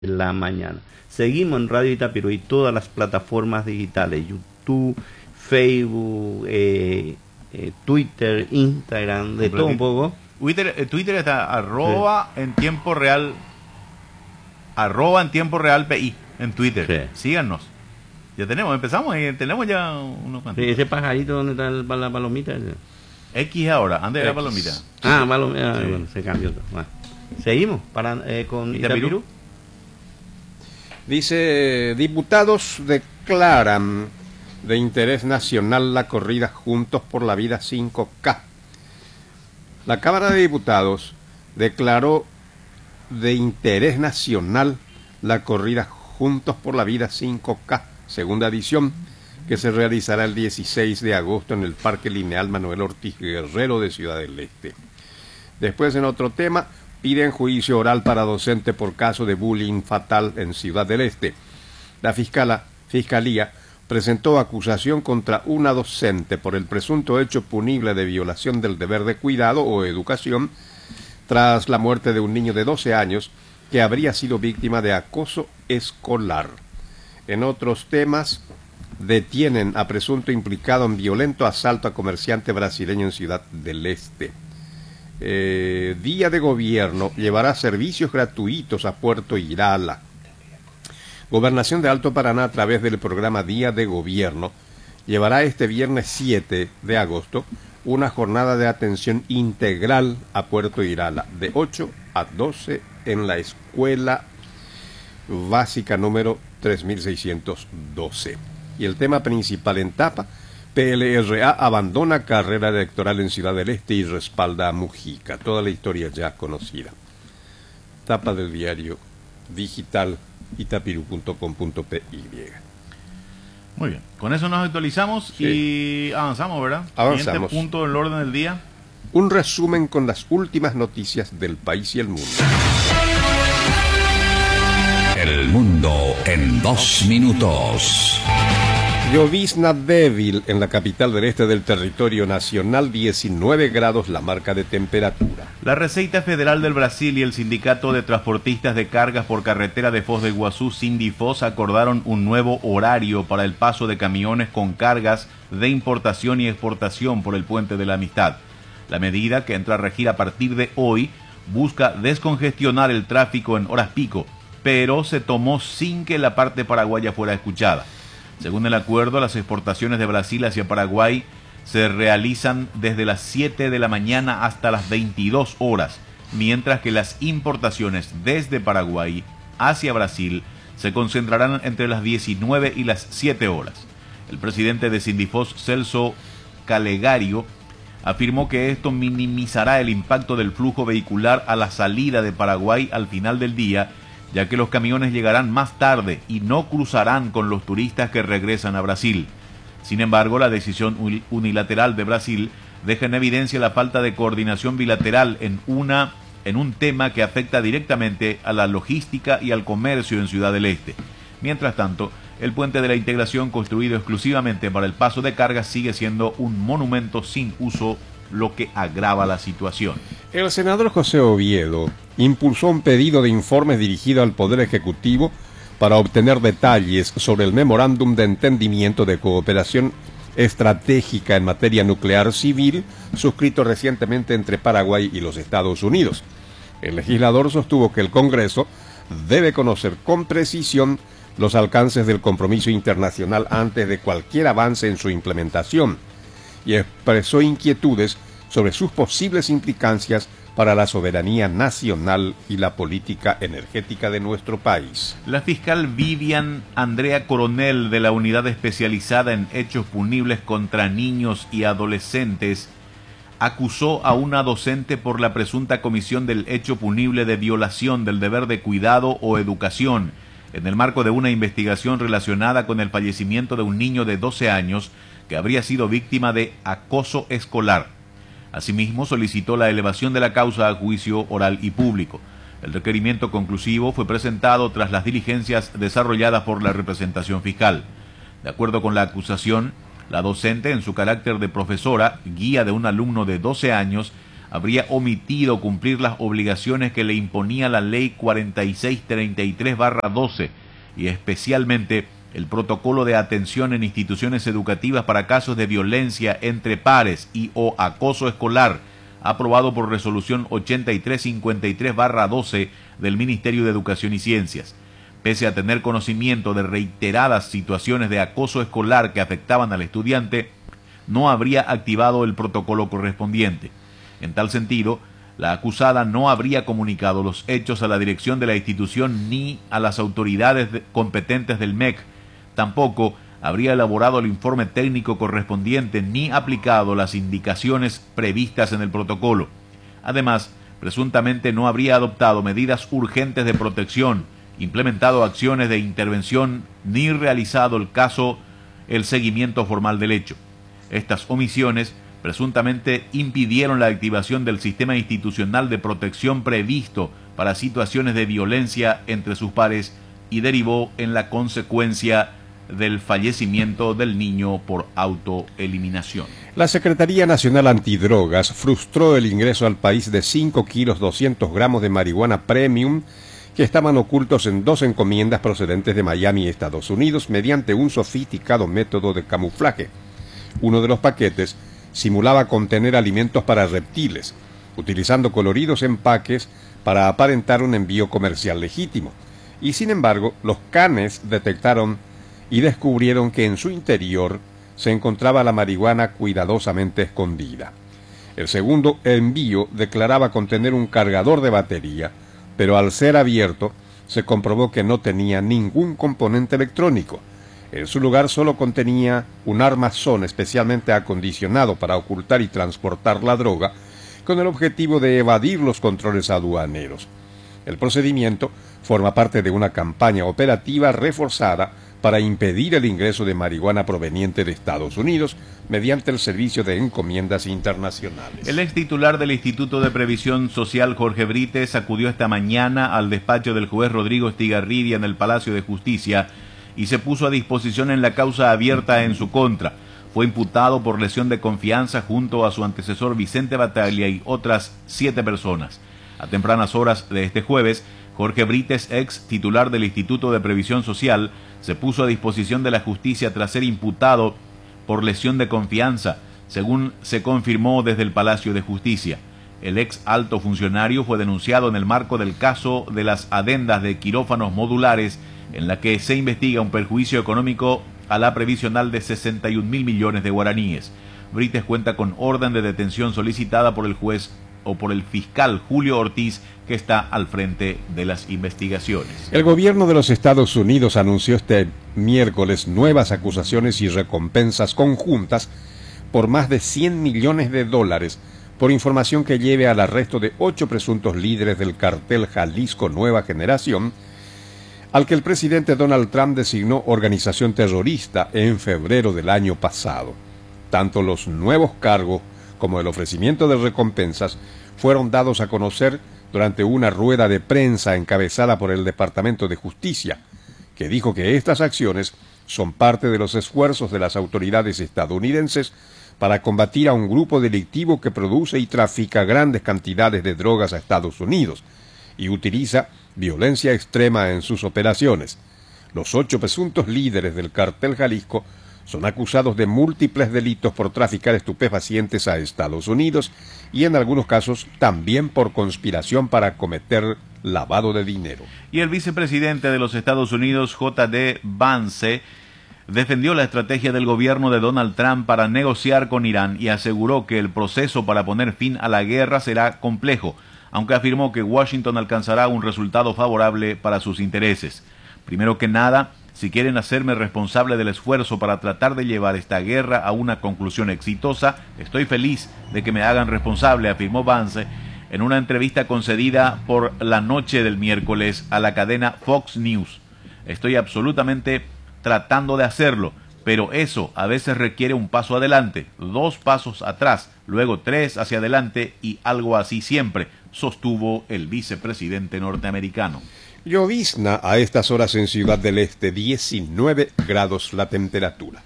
la mañana. Seguimos en Radio Itapirú y todas las plataformas digitales, YouTube, Facebook, Twitter, Instagram, de todo un poco. Twitter está arroba en tiempo real, PI en Twitter. Sí. Síganos. Ya empezamos y tenemos ya unos cuantos. Sí, ese pajarito donde está la palomita. X ahora, antes era palomita. Palomita, sí. Bueno, se cambió todo. Bueno. Seguimos con Itapirú. Dice, diputados declaran de interés nacional la corrida Juntos por la Vida 5K. La Cámara de Diputados declaró de interés nacional la corrida Juntos por la Vida 5K, segunda edición, que se realizará el 16 de agosto en el Parque Lineal Manuel Ortiz Guerrero de Ciudad del Este. Después, en otro tema, piden juicio oral para docente por caso de bullying fatal en Ciudad del Este. La Fiscalía presentó acusación contra una docente por el presunto hecho punible de violación del deber de cuidado o educación tras la muerte de un niño de 12 años que habría sido víctima de acoso escolar. En otros temas, detienen a presunto implicado en violento asalto a comerciante brasileño en Ciudad del Este. Día de Gobierno llevará servicios gratuitos a Puerto Irala. Gobernación de Alto Paraná, a través del programa Día de Gobierno, llevará este viernes 7 de agosto una jornada de atención integral a Puerto Irala, de 8 a 12 en la escuela básica número 3612. Y el tema principal en tapa: PLRA abandona carrera electoral en Ciudad del Este y respalda a Mujica. Toda la historia ya conocida. Tapa del diario digital itapiru.com.py. Muy bien, con eso nos actualizamos y avanzamos, ¿verdad? Avanzamos. Siguiente punto del orden del día. Un resumen con las últimas noticias del país y el mundo. El mundo en 2 minutos. Llovizna débil en la capital del este del territorio nacional, 19 grados la marca de temperatura. La Receita Federal del Brasil y el Sindicato de Transportistas de Cargas por Carretera de Foz do Iguazú, Sindifos, acordaron un nuevo horario para el paso de camiones con cargas de importación y exportación por el Puente de la Amistad. La medida, que entra a regir a partir de hoy, busca descongestionar el tráfico en horas pico, pero se tomó sin que la parte paraguaya fuera escuchada. Según el acuerdo, las exportaciones de Brasil hacia Paraguay se realizan desde las 7 de la mañana hasta las 22 horas, mientras que las importaciones desde Paraguay hacia Brasil se concentrarán entre las 19 y las 7 horas. El presidente de Sindifos, Celso Calegario, afirmó que esto minimizará el impacto del flujo vehicular a la salida de Paraguay al final del día, ya que los camiones llegarán más tarde y no cruzarán con los turistas que regresan a Brasil. Sin embargo, la decisión unilateral de Brasil deja en evidencia la falta de coordinación bilateral en un tema que afecta directamente a la logística y al comercio en Ciudad del Este. Mientras tanto, el puente de la integración, construido exclusivamente para el paso de cargas, sigue siendo un monumento sin uso, lo que agrava la situación. El senador José Oviedo impulsó un pedido de informes dirigido al Poder Ejecutivo para obtener detalles sobre el memorándum de entendimiento de cooperación estratégica en materia nuclear civil suscrito recientemente entre Paraguay y los Estados Unidos. El legislador sostuvo que el Congreso debe conocer con precisión los alcances del compromiso internacional antes de cualquier avance en su implementación, y expresó inquietudes sobre sus posibles implicancias para la soberanía nacional y la política energética de nuestro país. La fiscal Vivian Andrea Coronel, de la Unidad Especializada en Hechos Punibles contra Niños y Adolescentes, acusó a una docente por la presunta comisión del hecho punible de violación del deber de cuidado o educación, en el marco de una investigación relacionada con el fallecimiento de un niño de 12 años que habría sido víctima de acoso escolar. Asimismo, solicitó la elevación de la causa a juicio oral y público. El requerimiento conclusivo fue presentado tras las diligencias desarrolladas por la representación fiscal. De acuerdo con la acusación, la docente, en su carácter de profesora, guía de un alumno de 12 años, habría omitido cumplir las obligaciones que le imponía la Ley 4633/12 y especialmente el protocolo de atención en instituciones educativas para casos de violencia entre pares y o acoso escolar, aprobado por resolución 8353/12 del Ministerio de Educación y Ciencias. Pese a tener conocimiento de reiteradas situaciones de acoso escolar que afectaban al estudiante, no habría activado el protocolo correspondiente. En tal sentido, la acusada no habría comunicado los hechos a la dirección de la institución ni a las autoridades competentes del MEC. Tampoco habría elaborado el informe técnico correspondiente ni aplicado las indicaciones previstas en el protocolo. Además, presuntamente no habría adoptado medidas urgentes de protección, implementado acciones de intervención ni realizado el seguimiento formal del hecho. Estas omisiones presuntamente impidieron la activación del sistema institucional de protección previsto para situaciones de violencia entre sus pares y derivó en la consecuencia del fallecimiento del niño por autoeliminación. La Secretaría Nacional Antidrogas frustró el ingreso al país de 5 kilos 200 gramos de marihuana premium que estaban ocultos en 2 encomiendas procedentes de Miami, Estados Unidos, mediante un sofisticado método de camuflaje. Uno de los paquetes simulaba contener alimentos para reptiles, utilizando coloridos empaques para aparentar un envío comercial legítimo. Y sin embargo, los canes detectaron y descubrieron que en su interior se encontraba la marihuana cuidadosamente escondida. El segundo envío declaraba contener un cargador de batería, pero al ser abierto se comprobó que no tenía ningún componente electrónico. En su lugar solo contenía un armazón especialmente acondicionado para ocultar y transportar la droga, con el objetivo de evadir los controles aduaneros. El procedimiento forma parte de una campaña operativa reforzada para impedir el ingreso de marihuana proveniente de Estados Unidos mediante el Servicio de Encomiendas Internacionales. El ex titular del Instituto de Previsión Social, Jorge Brites, acudió esta mañana al despacho del juez Rodrigo Estigarribia en el Palacio de Justicia y se puso a disposición en la causa abierta en su contra. Fue imputado por lesión de confianza junto a su antecesor Vicente Bataglia y otras 7 personas. A tempranas horas de este jueves, Jorge Brites, ex titular del Instituto de Previsión Social, se puso a disposición de la justicia tras ser imputado por lesión de confianza, según se confirmó desde el Palacio de Justicia. El ex alto funcionario fue denunciado en el marco del caso de las adendas de quirófanos modulares, en la que se investiga un perjuicio económico a la previsional de 61.000 millones de guaraníes. Brites cuenta con orden de detención solicitada por el juez o por el fiscal Julio Ortiz, que está al frente de las investigaciones. El gobierno de los Estados Unidos anunció este miércoles nuevas acusaciones y recompensas conjuntas por más de $100 millones por información que lleve al arresto de 8 presuntos líderes del cartel Jalisco Nueva Generación, al que el presidente Donald Trump designó organización terrorista en febrero del año pasado. Tanto los nuevos cargos como el ofrecimiento de recompensas fueron dados a conocer durante una rueda de prensa encabezada por el Departamento de Justicia, que dijo que estas acciones son parte de los esfuerzos de las autoridades estadounidenses para combatir a un grupo delictivo que produce y trafica grandes cantidades de drogas a Estados Unidos y utiliza violencia extrema en sus operaciones. Los 8 presuntos líderes del cartel Jalisco son acusados de múltiples delitos por traficar estupefacientes a Estados Unidos y en algunos casos también por conspiración para cometer lavado de dinero. Y el vicepresidente de los Estados Unidos, J.D. Vance, defendió la estrategia del gobierno de Donald Trump para negociar con Irán y aseguró que el proceso para poner fin a la guerra será complejo, aunque afirmó que Washington alcanzará un resultado favorable para sus intereses. Primero que nada, si quieren hacerme responsable del esfuerzo para tratar de llevar esta guerra a una conclusión exitosa, estoy feliz de que me hagan responsable, afirmó Vance en una entrevista concedida por la noche del miércoles a la cadena Fox News. Estoy absolutamente tratando de hacerlo, pero eso a veces requiere un paso adelante, 2 pasos atrás, luego 3 hacia adelante y algo así siempre, sostuvo el vicepresidente norteamericano. Llovizna a estas horas en Ciudad del Este, 19 grados la temperatura.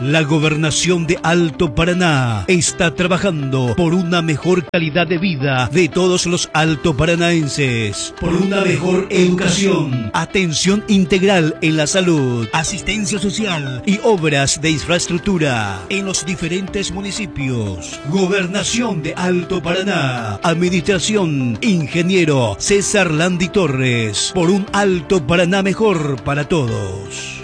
La Gobernación de Alto Paraná está trabajando por una mejor calidad de vida de todos los altoparanaenses, por una mejor educación, atención integral en la salud, asistencia social y obras de infraestructura en los diferentes municipios. Gobernación de Alto Paraná. Administración Ingeniero César Landi Torres. Por un Alto Paraná mejor para todos.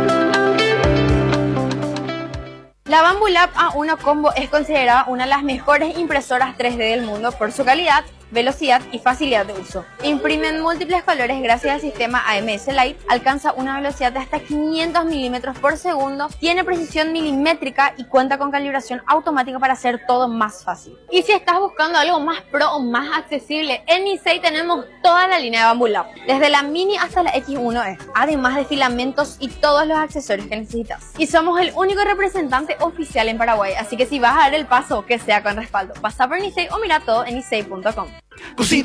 La Bambu Lab A1 Combo es considerada una de las mejores impresoras 3D del mundo por su calidad, velocidad y facilidad de uso. Imprime en múltiples colores gracias al sistema AMS Light, alcanza una velocidad de hasta 500 milímetros por segundo, tiene precisión milimétrica y cuenta con calibración automática para hacer todo más fácil. Y si estás buscando algo más pro o más accesible, en ISEI tenemos toda la línea de Bambu Lab, desde la Mini hasta la X1E, además de filamentos y todos los accesorios que necesitas. Y somos el único representante oficial en Paraguay, así que si vas a dar el paso, que sea con respaldo. Pasa por ISEI o mira todo en isei.com. Cocina